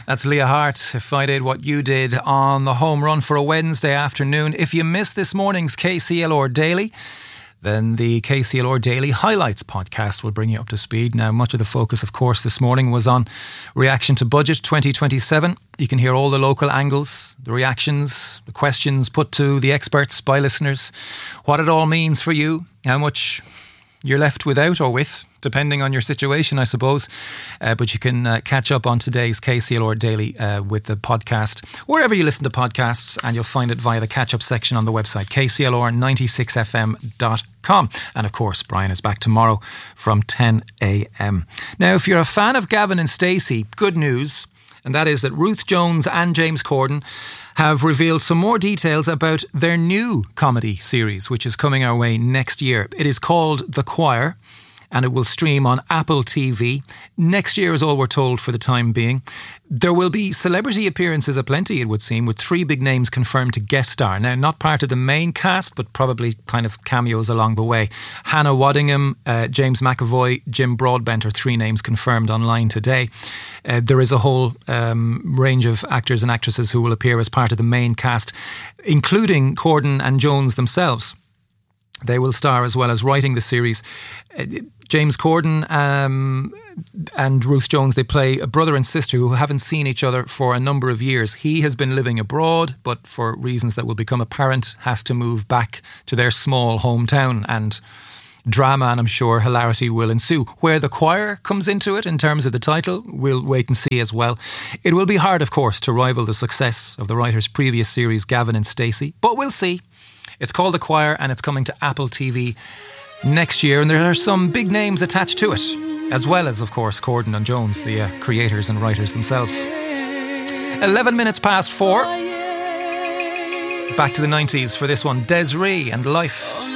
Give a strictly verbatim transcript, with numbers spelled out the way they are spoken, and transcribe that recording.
That's Leah Hart. If I did what you did on the home run for a Wednesday afternoon. If you missed this morning's K C L R Daily, then the K C L R Daily Highlights podcast will bring you up to speed. Now, much of the focus, of course, this morning was on reaction to Budget twenty twenty-seven. You can hear all the local angles, the reactions, the questions put to the experts by listeners, what it all means for you, how much you're left without or with, depending on your situation, I suppose. Uh, but you can uh, catch up on today's K C L R Daily uh, with the podcast, wherever you listen to podcasts, and you'll find it via the catch-up section on the website, k c l r ninety-six f m dot com. And of course, Brian is back tomorrow from ten a m. Now, if you're a fan of Gavin and Stacey, good news, and that is that Ruth Jones and James Corden have revealed some more details about their new comedy series, which is coming our way next year. It is called The Choir, and it will stream on Apple T V. Next year is all we're told for the time being. There will be celebrity appearances aplenty, it would seem, with three big names confirmed to guest star. Now, not part of the main cast, but probably kind of cameos along the way. Hannah Waddingham, uh, James McAvoy, Jim Broadbent are three names confirmed online today. Uh, there is a whole um, range of actors and actresses who will appear as part of the main cast, including Corden and Jones themselves. They will star as well as writing the series. Uh, James Corden um, and Ruth Jones, they play a brother and sister who haven't seen each other for a number of years. He has been living abroad, but for reasons that will become apparent, has to move back to their small hometown, and drama and I'm sure hilarity will ensue. Where The Choir comes into it in terms of the title, we'll wait and see as well. It will be hard, of course, to rival the success of the writer's previous series, Gavin and Stacey, but we'll see. It's called The Choir and it's coming to Apple T V next year, and there are some big names attached to it, as well as, of course, Corden and Jones, the uh, creators and writers themselves. eleven minutes past four. Back to the nineties for this one, Des'ree and Life.